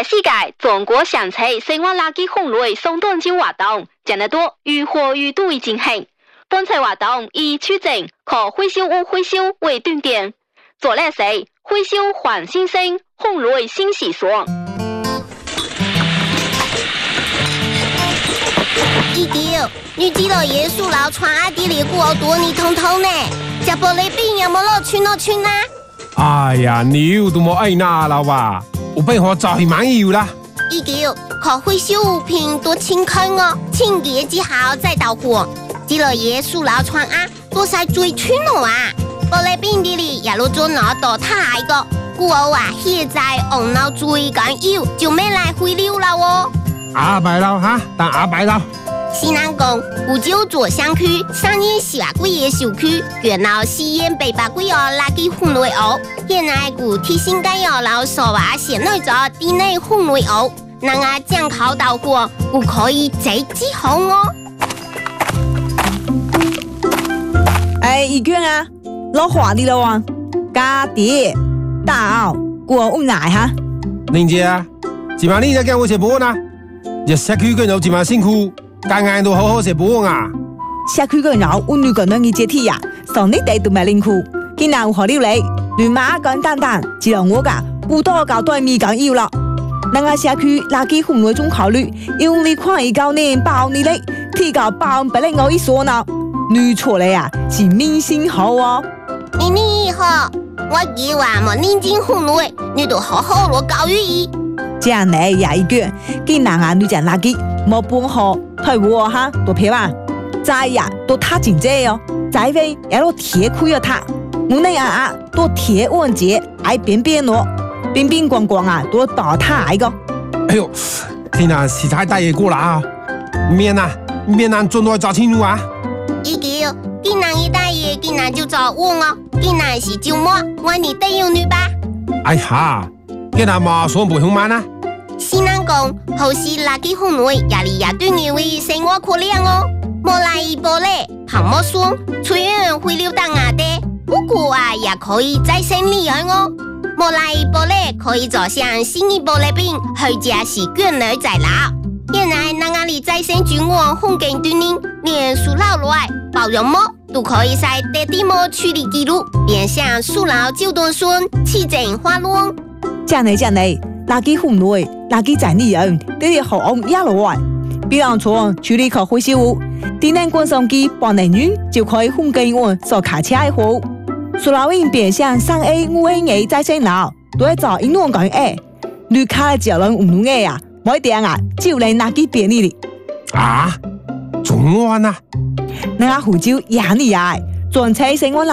世界中國上次生活垃圾分類相當之活動，真係多如火如荼進行。本次活動以出征和回收物回收為重點，做了是回收換新生，分類新習俗。 姨舅，你知道耶穌老傳阿啲嚟過多年通通呢？食玻璃餅有冇落村落村啊？ 哎呀，你都冇愛拿啦哇！我俾我就係買要啦。 姨舅，可回收物品多清空哦，清潔之後再到貨。知道耶穌老傳啊，多晒最村咯啊！玻璃餅啲嚟也落咗攞到太個，故我話現在紅腦最緊要就咩來回流啦喎。 阿伯佬哈，但阿伯佬。 西南港古舊左鄉區上年18個月小區，原來西園800個月垃圾分類屋，現在古提醒緊要老所話現內咗地內分類屋，能啊將口到貨，古可以直接好哦。 姨娟啊，攞花啲啦喎，家啲到過屋奶哈。 玲姐啊，今晚你在跟我食飯啊？日社區嘅有今晚辛苦。間間都好好食飯啊！ 社區嘅人我女個能嘅接替呀，上你哋都買零褲，今日有何料理？亂馬簡單單，只有我噶不多搞對面緊要啦。那個社區垃圾分類中考慮，用你看一高年包你嘞，提高包不能我一說呢，女錯嘞呀，是明星好哦。 你好，我叫話冇認真分類，你都好好落教育意。 這樣嚟也一個，今日啊女講垃圾冇半號。退貨哈，多票啊！再呀，都他真濟哦，再位也都鐵虧了他。我那啊都鐵穩節，愛邊邊咯，邊邊光光啊，都倒他一個。 哎呦，天啊，實在大嘢過啦啊！面啊，做耐找清楚啊！ 姨舅，今日一大爺，今日就找我哦，今日是周末，我你帶有女吧？ 哎呀，今日嘛算不凶慢啊！ 西南講好似垃圾分類壓力也對你為生活可憐哦，冇來一波嘞，旁冇說，雖然會流到外地，不過啊也可以再生利潤哦，冇來一波嘞可以做像新一波的餅，回家是捲兒在撈。現在那裡再生菌網風景對人，連樹老來包容膜都可以在地底膜處理記錄，變相樹老就斷孫，起整花龍。 這樣嚟。垃圾分類，垃圾在利潤，這啲好安一路來。比方說處理可回收物，電能關上機半年遠就可以分給我做卡車的貨。塑料瓶變相3A、5A 再生爐，都係做英文講誒，你卡就能5A啊，冇點啊，就嚟垃圾便利哩。 啊，中安啊！ 那個胡椒也厲害，專車生活